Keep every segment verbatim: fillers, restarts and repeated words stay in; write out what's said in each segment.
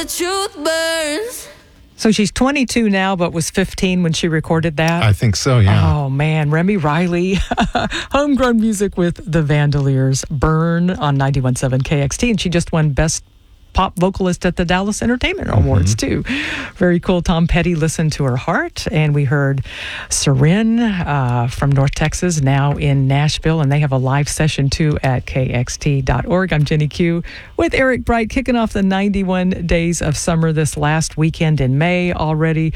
the truth burns. So she's twenty-two now, but was fifteen when she recorded that? I think so, yeah. Oh, man. Remy Riley, homegrown music with the Vandaliers. Burn on ninety-one point seven K X T. And she just won Best Pop Vocalist at the Dallas Entertainment Awards, mm-hmm. too. Very cool. Tom Petty, Listen to Her Heart. And we heard Seren uh, from North Texas, now in Nashville. And they have a live session, too, at K X T dot org. I'm Jenny Q with Eric Bright, kicking off the ninety-one days of summer this last weekend in May already.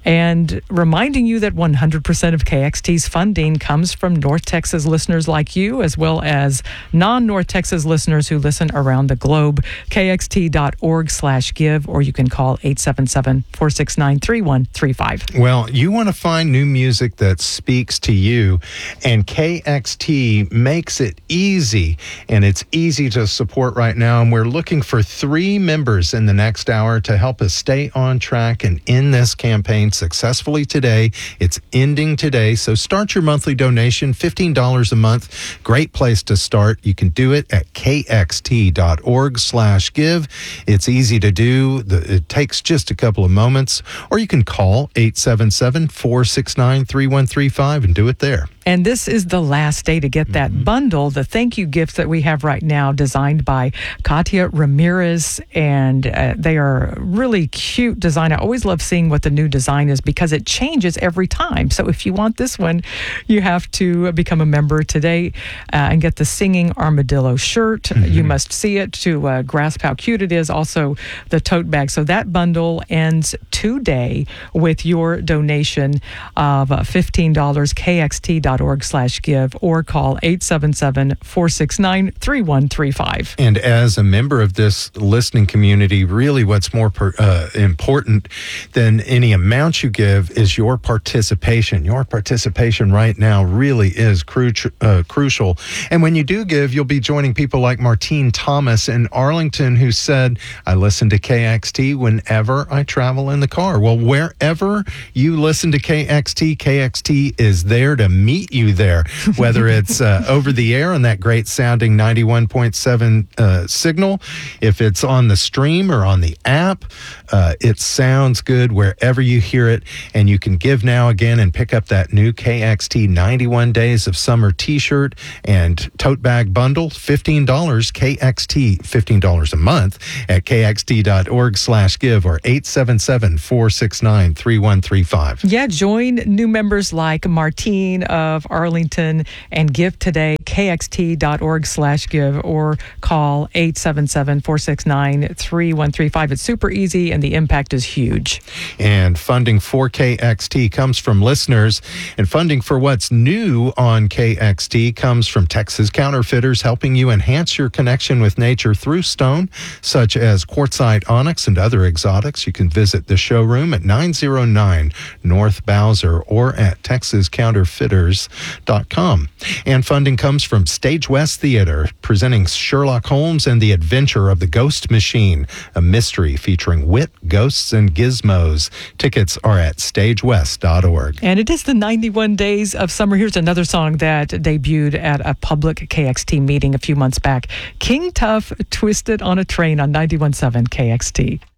And reminding you that one hundred percent of K X T's funding comes from North Texas listeners like you, as well as non-North Texas listeners who listen around the globe. K X T dot org slash give, or you can call eight seven seven, four six nine, three one three five. Well, you want to find new music that speaks to you, and K X T makes it easy, and it's easy to support right now, and we're looking for three members in the next hour to help us stay on track and end this campaign successfully today. It's ending today, so start your monthly donation, fifteen dollars a month. Great place to start. You can do it at K X T dot org slash give. It's easy to do. It takes just a couple of moments. Or you can call eight seven seven, four six nine, three one three five and do it there. And this is the last day to get that mm-hmm. bundle, the thank you gifts that we have right now, designed by Katia Ramirez. And uh, they are really cute design. I always love seeing what the new design is because it changes every time. So if you want this one, you have to become a member today uh, and get the Singing Armadillo shirt. Mm-hmm. You must see it to uh, grasp how cute it is. Also, the tote bag. So that bundle ends today with your donation of uh, fifteen dollars, K X T dot org slash give, or call eight seven seven, four six nine, three one three five. And as a member of this listening community, really what's more per, uh, important than any amount you give is your participation. Your participation right now really is cru- uh, crucial. And when you do give, you'll be joining people like Martine Thomas in Arlington, who said, I listen to K X T whenever I travel in the car. Well, wherever you listen to K X T, K X T is there to meet you there, whether it's uh, over the air on that great sounding ninety-one point seven uh, signal, if it's on the stream or on the app, uh, it sounds good wherever you hear it. And you can give now again and pick up that new K X T ninety-one Days of Summer t-shirt and tote bag bundle, fifteen dollars, K X T, fifteen dollars a month at K X T dot org slash give or eight seven seven, four six nine, three one three five. Yeah, join new members like Martine of Arlington and give today, K X T dot org slash give, or call eight seven seven, four six nine, three one three five. It's super easy and the impact is huge. And funding for K X T comes from listeners, and funding for what's new on K X T comes from Texas Counterfeiters, helping you enhance your connection with nature through stone, such as quartzite, onyx, and other exotics. You can visit the showroom at nine oh nine North Bowser or at texas counterfeiters dot com. And funding comes from Stage West Theater, presenting Sherlock Holmes and the Adventure of the Ghost Machine, a mystery featuring wit, ghosts, and gizmos. Tickets are at stage west dot org. And it is the ninety-one days of summer. Here's another song that debuted at a public K X T meeting a few months back. King Tuff, Twisted on a Train on ninety-one point seven K X T.